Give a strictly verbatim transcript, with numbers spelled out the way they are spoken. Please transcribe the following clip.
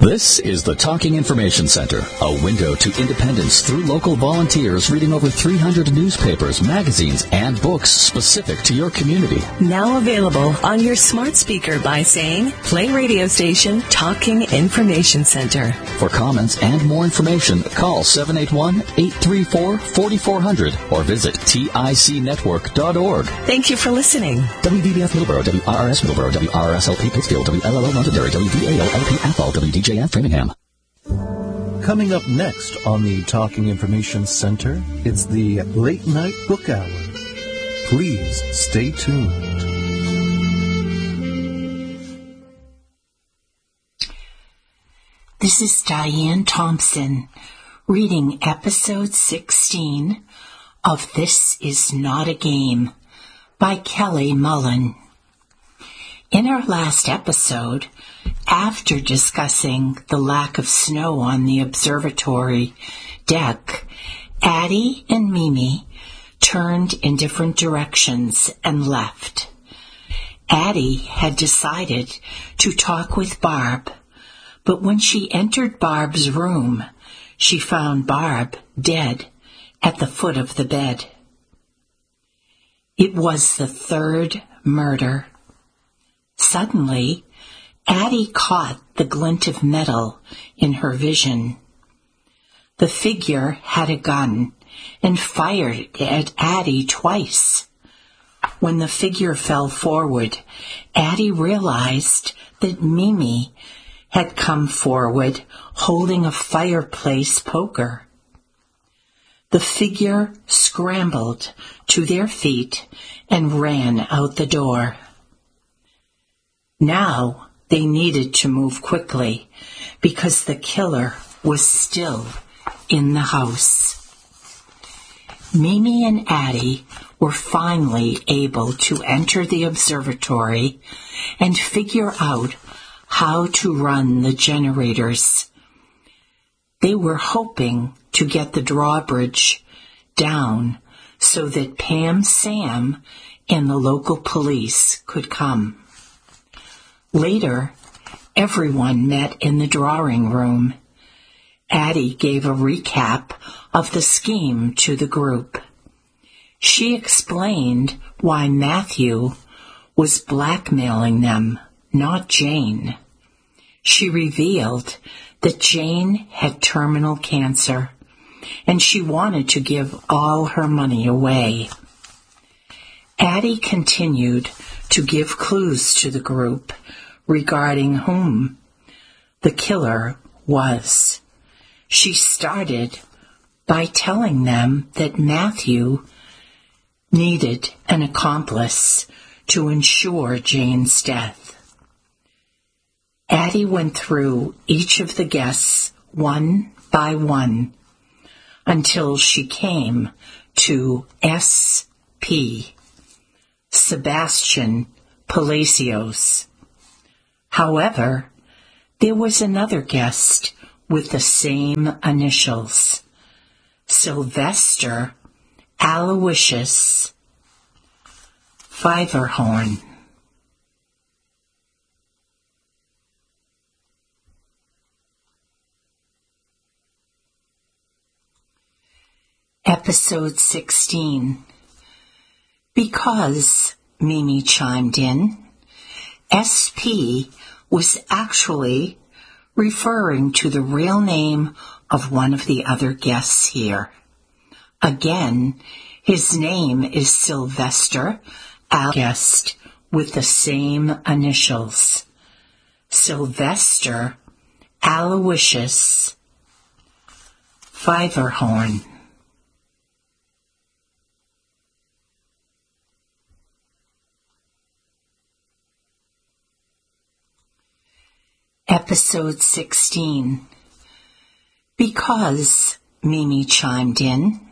This is the Talking Information Center, a window to independence through local volunteers reading over three hundred newspapers, magazines, and books specific to your community. Now available on your smart speaker by saying, play radio station Talking Information Center. For comments and more information, call seven eight one, eight three four, four four zero zero or visit tic network dot org. Thank you for listening. W B B F Middleborough, W R R S Middleborough, W R R S L P Pittsfield, W L L O Londonderry, W D A O L P Athol, W D J F Framingham. Coming up next on the Talking Information Center, it's the Late Night Book Hour. Please stay tuned. This is Diane Thompson, reading episode sixteen of This Is Not a Game by Kelly Mullen. In our last episode, after discussing the lack of snow on the observatory deck, Addie and Mimi turned in different directions and left. Addie had decided to talk with Barb, but when she entered Barb's room, she found Barb dead at the foot of the bed. It was the third murder. Suddenly, Addie caught the glint of metal in her vision. The figure had a gun and fired at Addie twice. When the figure fell forward, Addie realized that Mimi had come forward holding a fireplace poker. The figure scrambled to their feet and ran out the door. Now they needed to move quickly because the killer was still in the house. Mimi and Addie were finally able to enter the observatory and figure out how to run the generators. They were hoping to get the drawbridge down so that Pam Sam and the local police could come. Later, everyone met in the drawing room. Addie gave a recap of the scheme to the group. She explained why Matthew was blackmailing them, not Jane. She revealed that Jane had terminal cancer, and she wanted to give all her money away. Addie continued to give clues to the group regarding whom the killer was. She started by telling them that Matthew needed an accomplice to ensure Jane's death. Addie went through each of the guests one by one until she came to S P, Sebastian Palacios. However, there was another guest with the same initials, Sylvester Aloysius Fiverhorn. Episode sixteen. Because, Mimi chimed in, S P was actually referring to the real name of one of the other guests here. Again, his name is Sylvester Aloysius with the same initials. Sylvester Aloysius Fiverhorn. Episode sixteen. Because, Mimi chimed in,